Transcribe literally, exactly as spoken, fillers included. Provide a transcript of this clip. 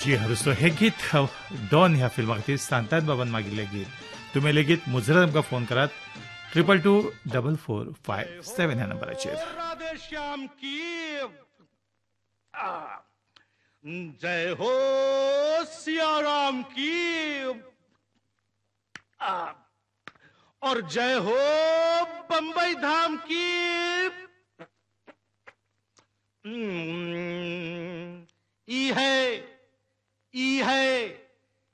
जी हाँ दोस्तों, हे गीत डॉन ह्या फिल्मा खातीर सांतान बाबान मागिल्लें गीत. तुमी गीत मुजरत आमकां फोन करात triple two double four five seven ह्या नंबराचेर. राधे श्याम की आ, जय हो सिया राम की आ, और जय हो बंबई धाम की. ई है ई है